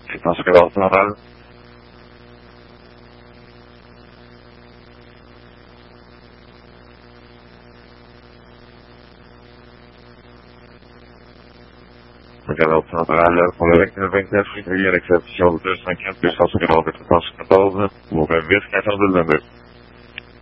Posso chegar ao trabalho? Chegar ao trabalho, para vem ter feito a recepção de 250 e só chegar ao 14, vou ver se quer fazer.